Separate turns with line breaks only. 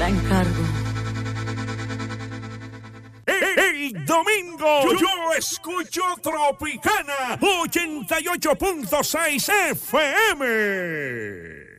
la encargo.
El domingo yo escucho Tropicana 88.6 FM.